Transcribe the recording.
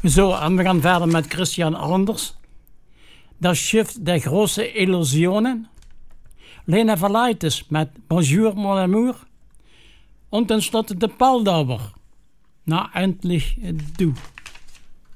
Zo, en we gaan verder met Christian Anders. Das Schiff der großen Illusionen. Lena Verleites met Bonjour mon amour. Und tenslotte de Paldauer. Na, endlich du.